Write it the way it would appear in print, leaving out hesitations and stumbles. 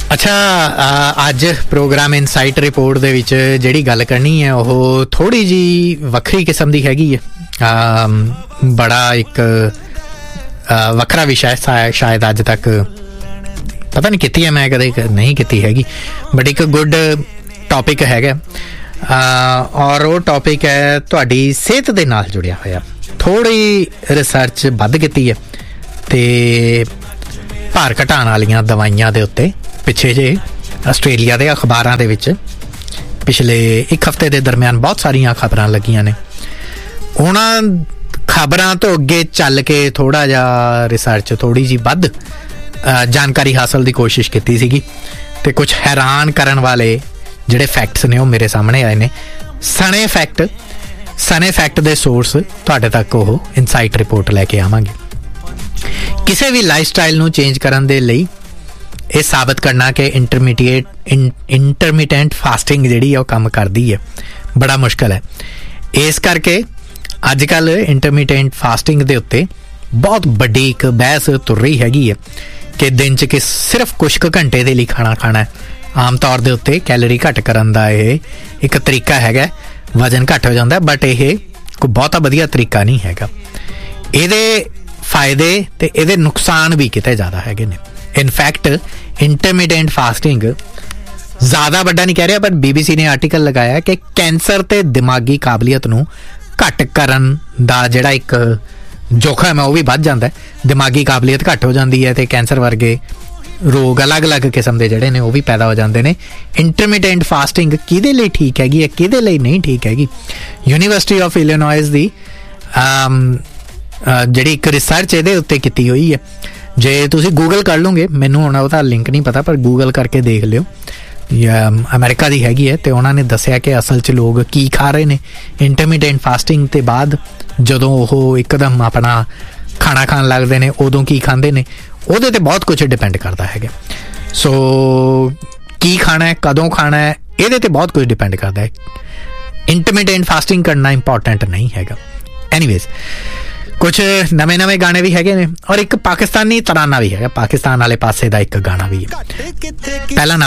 ਅੱਛਾ, ਅੱਜ programme insight report ਦੇ ਵਿੱਚ ਜਿਹੜੀ ਗੱਲ ਕਰਨੀ ਹੈ ਉਹ ਥੋੜ੍ਹੀ ਜਿਹੀ ਵੱਖਰੀ ਕਿਸਮ ਦੀ ਹੈਗੀ ਹੈ। ਬੜਾ ਇੱਕ ਵੱਖਰਾ ਵਿਸ਼ਾ ਸ਼ਾਇਦ ਅੱਜ ਤੱਕ ਪਤਾ ਨਹੀਂ ਕੀਤੀ ਹੈ, ਮੈਂ ਕਦੇ ਨਹੀਂ ਕੀਤੀ ਹੈਗੀ, ਬਟ ਇੱਕ ਗੁੱਡ ਟੌਪਿਕ ਹੈਗਾ। ਔਰ ਉਹ ਟੌਪਿਕ ਹੈ ਤੁਹਾਡੀ ਸਿਹਤ ਦੇ ਨਾਲ ਜੁੜਿਆ ਹੋਇਆ। ਥੋੜ੍ਹੀ ਰਿਸਰਚ ਵੱਧ ਕੀਤੀ ਹੈ ਅਤੇ ਭਾਰ ਘਟਾਉਣ ਵਾਲੀਆਂ ਦਵਾਈਆਂ ਦੇ ਉੱਤੇ ਪਿੱਛੇ ਜੇ ਆਸਟ੍ਰੇਲੀਆ ਦੇ ਅਖਬਾਰਾਂ ਦੇ ਵਿੱਚ ਪਿਛਲੇ ਇੱਕ ਹਫ਼ਤੇ ਦੇ ਦਰਮਿਆਨ ਬਹੁਤ ਸਾਰੀਆਂ ਖਬਰਾਂ ਲੱਗੀਆਂ ਨੇ। ਉਹਨਾਂ ਖਬਰਾਂ ਤੋਂ ਅੱਗੇ ਚੱਲ ਕੇ ਥੋੜ੍ਹਾ ਜਿਹਾ ਰਿਸਰਚ ਥੋੜ੍ਹੀ ਜਿਹੀ ਵੱਧ ਜਾਣਕਾਰੀ ਹਾਸਲ ਦੀ ਕੋਸ਼ਿਸ਼ ਕੀਤੀ ਸੀਗੀ ਅਤੇ ਕੁਛ ਹੈਰਾਨ ਕਰਨ ਵਾਲੇ ਜਿਹੜੇ ਫੈਕਟਸ ਨੇ ਉਹ ਮੇਰੇ ਸਾਹਮਣੇ ਆਏ ਨੇ। ਸਣੇ ਫੈਕਟ ਦੇ ਸੋਰਸ ਤੁਹਾਡੇ ਤੱਕ ਉਹ ਇਨਸਾਈਟ ਰਿਪੋਰਟ ਲੈ ਕੇ ਆਵਾਂਗੇ। ਕਿਸੇ ਵੀ ਲਾਈਫ ਸਟਾਈਲ ਨੂੰ ਚੇਂਜ ਕਰਨ ਦੇ ਲਈ ਇਹ ਸਾਬਤ ਕਰਨਾ ਕਿ ਇੰਟਰਮੀਟੈਂਟ ਫਾਸਟਿੰਗ ਜਿਹੜੀ ਆ ਉਹ ਕੰਮ ਕਰਦੀ ਹੈ ਬੜਾ ਮੁਸ਼ਕਿਲ ਹੈ। ਇਸ ਕਰਕੇ ਅੱਜ ਕੱਲ੍ਹ ਇੰਟਰਮੀਟੈਂਟ ਫਾਸਟਿੰਗ ਦੇ ਉੱਤੇ ਬਹੁਤ ਵੱਡੀ ਇੱਕ ਬਹਿਸ ਤੁਰ ਰਹੀ ਹੈਗੀ ਹੈ ਕਿ ਦਿਨ 'ਚ ਕਿ ਸਿਰਫ ਕੁਛ ਕੁ ਘੰਟੇ ਦੇ ਲਈ ਖਾਣਾ ਖਾਣਾ ਹੈ। ਆਮ ਤੌਰ ਦੇ ਉੱਤੇ ਕੈਲੋਰੀ ਘੱਟ ਕਰਨ ਦਾ ਇਹ ਇੱਕ ਤਰੀਕਾ ਹੈਗਾ, ਵਜ਼ਨ ਘੱਟ ਹੋ ਜਾਂਦਾ, ਬਟ ਇਹ ਕੋਈ ਬਹੁਤਾ ਵਧੀਆ ਤਰੀਕਾ ਨਹੀਂ ਹੈਗਾ। ਇਹਦੇ ਫਾਇਦੇ ਅਤੇ ਇਹਦੇ ਨੁਕਸਾਨ ਵੀ ਕਿਤੇ ਜ਼ਿਆਦਾ ਹੈਗੇ ਨੇ। ਇਨਫੈਕਟ ਇੰਟਰਮੀਡੀਏਟ ਫਾਸਟਿੰਗ ਜ਼ਿਆਦਾ ਵੱਡਾ ਨਹੀਂ ਕਹਿ ਰਿਹਾ, ਪਰ BBC ਨੇ ਆਰਟੀਕਲ ਲਗਾਇਆ ਕਿ ਕੈਂਸਰ ਅਤੇ ਦਿਮਾਗੀ ਕਾਬਲੀਅਤ ਨੂੰ ਘੱਟ ਕਰਨ ਦਾ ਜਿਹੜਾ ਇੱਕ ਜੋਖਮ ਹੈ ਉਹ ਵੀ ਵੱਧ ਜਾਂਦਾ। ਦਿਮਾਗੀ ਕਾਬਲੀਅਤ ਘੱਟ ਹੋ ਜਾਂਦੀ ਹੈ ਅਤੇ ਕੈਂਸਰ ਵਰਗੇ ਰੋਗ ਅਲੱਗ-ਅਲੱਗ ਕਿਸਮ ਦੇ ਜਿਹੜੇ ਨੇ ਉਹ ਵੀ ਪੈਦਾ ਹੋ ਜਾਂਦੇ ਨੇ। ਇੰਟਰਮੀਡੀਏਟ ਫਾਸਟਿੰਗ ਕਿਹਦੇ ਲਈ ਠੀਕ ਹੈਗੀ ਹੈ, ਕਿਹਦੇ ਲਈ ਨਹੀਂ ਠੀਕ ਹੈਗੀ। ਯੂਨੀਵਰਸਿਟੀ ਆਫ ਇਲੀਨੋਇਸ ਦੀ ਜਿਹੜੀ ਇੱਕ ਰਿਸਰਚ ਇਹਦੇ ਉੱਤੇ ਕੀਤੀ ਹੋਈ ਹੈ। ਜੇ ਤੁਸੀਂ ਗੂਗਲ ਕਰ ਲਓਗੇ, ਮੈਨੂੰ ਹੁਣ ਉਹਦਾ ਲਿੰਕ ਨਹੀਂ ਪਤਾ, ਪਰ ਗੂਗਲ ਕਰਕੇ ਦੇਖ ਲਿਓ, ਅਮਰੀਕਾ ਦੀ ਹੈਗੀ ਹੈ ਅਤੇ ਉਹਨਾਂ ਨੇ ਦੱਸਿਆ ਕਿ ਅਸਲ 'ਚ ਲੋਕ ਕੀ ਖਾ ਰਹੇ ਨੇ ਇੰਟਰਮੀਡੀਏਟ ਫਾਸਟਿੰਗ ਤੋਂ ਬਾਅਦ। ਜਦੋਂ ਉਹ ਇੱਕਦਮ ਆਪਣਾ ਖਾਣਾ ਖਾਣ ਲੱਗਦੇ ਨੇ ਉਦੋਂ ਕੀ ਖਾਂਦੇ ਨੇ, ਉਹਦੇ 'ਤੇ ਬਹੁਤ ਕੁਛ ਡਿਪੈਂਡ ਕਰਦਾ ਹੈਗਾ। ਸੋ ਕੀ ਖਾਣਾ ਹੈ, ਕਦੋਂ ਖਾਣਾ ਹੈ, ਇਹਦੇ 'ਤੇ ਬਹੁਤ ਕੁਛ ਡਿਪੈਂਡ ਕਰਦਾ ਹੈ। ਇੰਟਰਮੀਡੀਏਟ ਫਾਸਟਿੰਗ ਕਰਨਾ ਇੰਪੋਰਟੈਂਟ ਨਹੀਂ ਹੈਗਾ। ਐਨੀਵੇਜ਼, ਕੁਛ ਨਵੇਂ ਗਾਣੇ ਵੀ ਹੈਗੇ ਨੇ ਔਰ ਇੱਕ ਪਾਕਿਸਤਾਨੀ ਤਰਾਨਾ ਵੀ ਹੈਗਾ, ਪਾਕਿਸਤਾਨ ਵਾਲੇ ਪਾਸੇ ਦਾ ਇੱਕ ਗਾਣਾ ਵੀ ਹੈ। ਪਹਿਲਾ